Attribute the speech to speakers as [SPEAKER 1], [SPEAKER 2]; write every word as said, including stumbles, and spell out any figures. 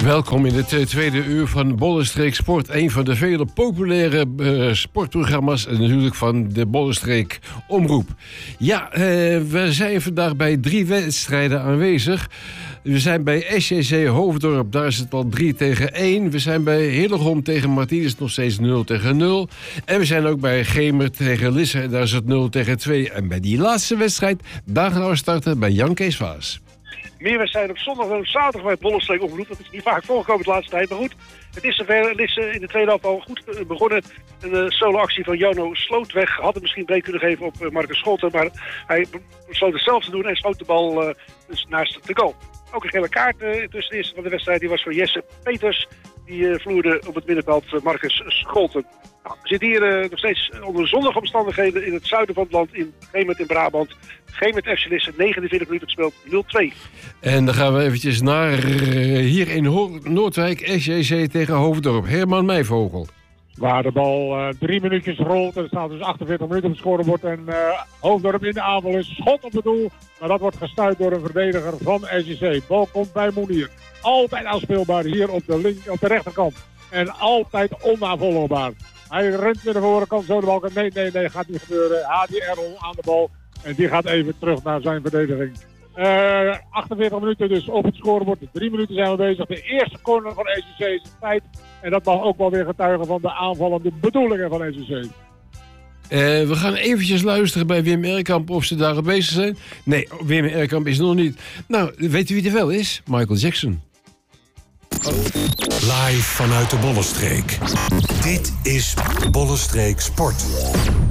[SPEAKER 1] Welkom in het tweede uur van Bollenstreek Sport. Een van de vele populaire uh, sportprogramma's en natuurlijk van de Bollenstreek Omroep. Ja, uh, we zijn vandaag bij drie wedstrijden aanwezig. We zijn bij S J C Hoofddorp, daar is het al drie tegen één. We zijn bij Hillegom tegen Martinez nog steeds nul tegen nul. En we zijn ook bij Gemer tegen Lisse en daar is het nul tegen twee. En bij die laatste wedstrijd, daar gaan we starten bij Jan Kees Vaas.
[SPEAKER 2] Meer wedstrijden op zondag dan op zaterdag bij het Bollenstreek Omroep. Dat is niet vaak voorgekomen de laatste tijd. Maar goed, het is zover. Het is in de tweede helft al goed begonnen. Een uh, solo-actie van Jono Slootweg. Had het misschien breed kunnen geven op uh, Marcus Scholten. Maar hij besloot het zelf te doen en schoot de bal uh, dus naast de goal. Ook een gele kaart uh, tussen de eerste van de wedstrijd. Die was voor Jesse Peters. Die uh, vloerde op het middenveld uh, Marcus Scholten. Nou, we zitten hier uh, nog steeds onder zonnige omstandigheden in het zuiden van het land. In Gemert in Brabant. Gemert F C Lisse, negenenveertig minuten gespeeld, nul twee.
[SPEAKER 1] En dan gaan we eventjes naar uh, hier in Ho- Noordwijk. S J C tegen Hoofddorp. Herman Meijvogel.
[SPEAKER 3] Waar de bal uh, drie minuutjes rolt. Er staat dus achtenveertig minuten op het scorebord. En uh, Hoofddorp in de aanval is schot op het doel. Maar dat wordt gestuit door een verdediger van S J C. Bal komt bij Moenier. Altijd afspeelbaar hier op de, link, op de rechterkant. En altijd onnavolgbaar. Hij rent weer de voorkant. Zo de bal. Nee, nee, nee. Gaat niet gebeuren. H D Errol aan de bal. En die gaat even terug naar zijn verdediging. Uh, achtenveertig minuten dus op het scorebord. Drie minuten zijn we bezig. De eerste corner van S J C is een feit. En dat mag ook wel weer getuigen van de aanvallende bedoelingen van S J C.
[SPEAKER 1] Uh, we gaan eventjes luisteren bij Wim Erkamp of ze daar bezig zijn. Nee, Wim Erkamp is nog niet. Nou, weet u wie er wel is? Michael Jackson.
[SPEAKER 4] Oh. Live vanuit de Bollenstreek. Dit is Bollenstreek Sport.